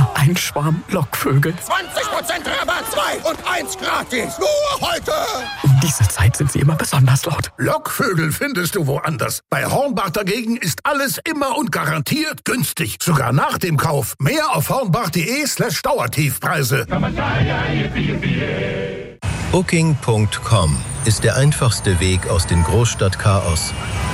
ein Schwarm Lockvögel. 20% Rabatt, 2 und 1 gratis. Nur heute. Um diese Zeit sind sie immer besonders laut. Lockvögel findest du woanders. Bei Hornbach dagegen ist alles immer und garantiert günstig. Sogar nach dem Kauf. Mehr auf hornbach.de/Dauertiefpreise. Booking.com ist der einfachste Weg aus dem Großstadtchaos